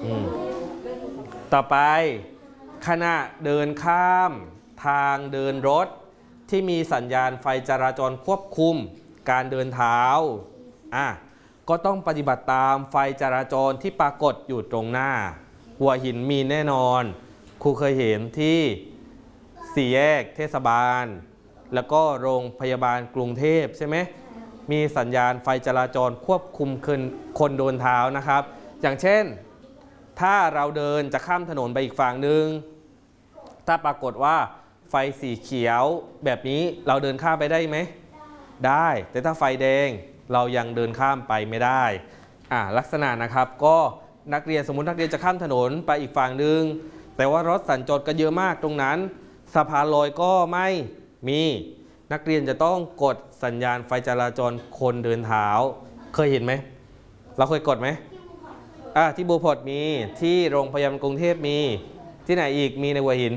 ต่อไปขณะเดินข้ามทางเดินรถที่มีสัญญาณไฟจราจรควบคุมการเดินเท้าก็ต้องปฏิบัติตามไฟจราจรที่ปรากฏอยู่ตรงหน้าหัวหินมีแน่นอนครูเคยเห็นที่สี่แยกเทศบาลแล้วก็โรงพยาบาลกรุงเทพใช่ไหมมีสัญญาณไฟจราจรควบคุมคนเดินเท้านะครับอย่างเช่นถ้าเราเดินจะข้ามถนนไปอีกฝั่งหนึ่งถ้าปรากฏว่าไฟสีเขียวแบบนี้เราเดินข้ามไปได้ไหมได้แต่ถ้าไฟแดงเรายังเดินข้ามไปไม่ได้ลักษณะนะครับก็นักเรียนสมมุตินักเรียนจะข้ามถนนไปอีกฝั่งหนึ่งแต่ว่ารถสัญจรก็เยอะมากตรงนั้นสะพานลอยก็ไม่มีนักเรียนจะต้องกดสัญญาณไฟจราจรคนเดินเท้าเคยเห็นไหมเราเคยกดไหมที่บูพดมีที่โรงพยาบาลกรุงเทพมีที่ไหนอีกมีในหัวหิน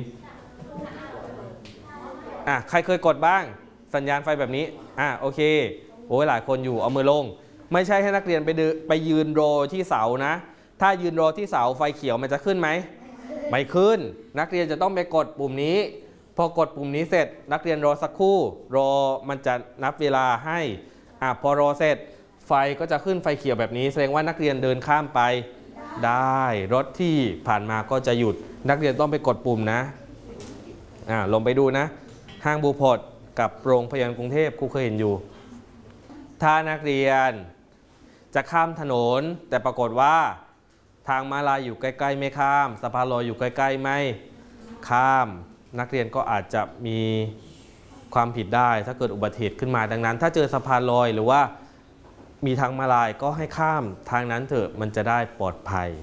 ใครเคยกดบ้างสัญญาณไฟแบบนี้โอเคโอ้ยหลายคนอยู่เอามือลงไม่ใช่ให้นักเรียนไปยืนรอที่เสานะถ้ายืนรอที่เสาไฟเขียวมันจะขึ้นไหมไม่ขึ้นนักเรียนจะต้องไปกดปุ่มนี้พอกดปุ่มนี้เสร็จนักเรียนรอสักครู่รอมันจะนับเวลาให้พอรอเสร็จไฟก็จะขึ้นไฟเขียวแบบนี้แสดงว่านักเรียนเดินข้ามไปได้รถที่ผ่านมาก็จะหยุดนักเรียนต้องไปกดปุ่มนะลงไปดูนะห้างบูพดกับโรงพยาบาลกรุงเทพครูเคยเห็นอยู่ถ้านักเรียนจะข้ามถนนแต่ปรากฏว่าทางม้าลายอยู่ใกล้ๆไม่ข้ามสะพานลอยอยู่ใกล้ๆไม่ข้ามนักเรียนก็อาจจะมีความผิดได้ถ้าเกิดอุบัติเหตุขึ้นมาดังนั้นถ้าเจอสะพานลอยหรือว่ามีทางม้าลายก็ให้ข้ามทางนั้นเถอะมันจะได้ปลอดภัย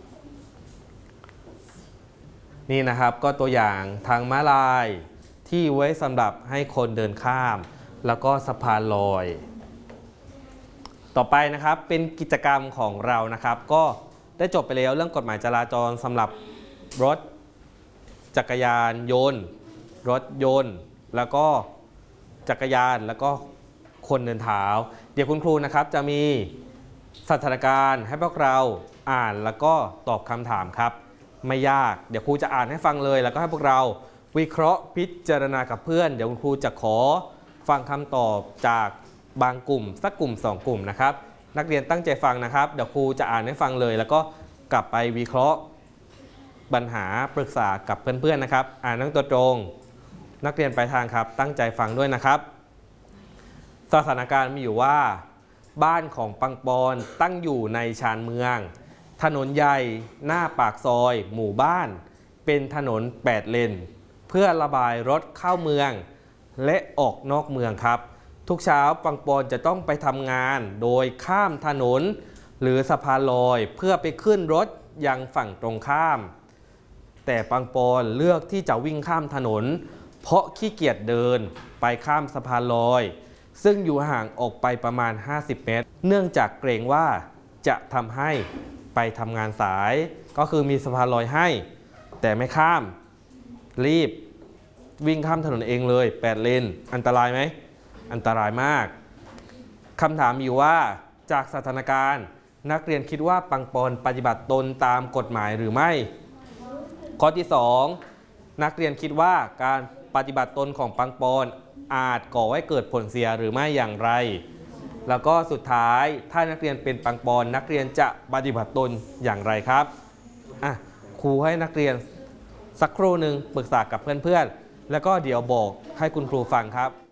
นี่นะครับก็ตัวอย่างทางม้าลายที่ไว้สำหรับให้คนเดินข้ามแล้วก็สะพานลอยต่อไปนะครับเป็นกิจกรรมของเรานะครับก็ได้จบไปแล้วเรื่องกฎหมายจราจรสำหรับรถจักรยานยนต์รถยนต์แล้วก็จักรยานแล้วก็คนเดินเท้าเดี๋ยวคุณครูนะครับจะมีสถานการณ์ให้พวกเราอ่านแล้วก็ตอบคำถามครับไม่ยากเดี๋ยวครูจะอ่านให้ฟังเลยแล้วก็ให้พวกเราวิเคราะห์พิจารณากับเพื่อนเดี๋ยวคุณครูจะขอฟังคำตอบจากบางกลุ่มสักกลุ่ม2 กลุ่มนะครับนักเรียนตั้งใจฟังนะครับเดี๋ยวครูจะอ่านให้ฟังเลยแล้วก็กลับไปวิเคราะห์ปัญหาปรึกษากับเพื่อนๆนะครับอ่านนั่งตัวตรงนักเรียนปลายทางครับตั้งใจฟังด้วยนะครับสถานการณ์มีอยู่ว่าบ้านของปังปอนตั้งอยู่ในชานเมืองถนนใหญ่หน้าปากซอยหมู่บ้านเป็นถนน8 เลนเพื่อระบายรถเข้าเมืองและออกนอกเมืองครับทุกเช้าปังปอนจะต้องไปทำงานโดยข้ามถนนหรือสะพานลอยเพื่อไปขึ้นรถยังฝั่งตรงข้ามแต่ปังปอนเลือกที่จะวิ่งข้ามถนนเพราะขี้เกียจเดินไปข้ามสะพานลอยซึ่งอยู่ห่างออกไปประมาณ50 เมตรเนื่องจากเกรงว่าจะทำให้ไปทำงานสายก็คือมีสะพานลอยให้แต่ไม่ข้ามรีบวิ่งข้ามถนนเองเลย8 เลนอันตรายไหมอันตรายมากคำถามอยู่ว่าจากสถานการณ์นักเรียนคิดว่าปังปอนปฏิบัติตนตามกฎหมายหรือไม่ข้อที่2นักเรียนคิดว่าการปฏิบัติตนของปังปอนอาจก่อให้เกิดผลเสียหรือไม่อย่างไรแล้วก็สุดท้ายถ้านักเรียนเป็นปังปอนนักเรียนจะปฏิบัติตนอย่างไรครับครูให้นักเรียนสักครู่หนึ่งปรึกษากับเพื่อนๆแล้วก็เดี๋ยวบอกให้คุณครูฟังครับ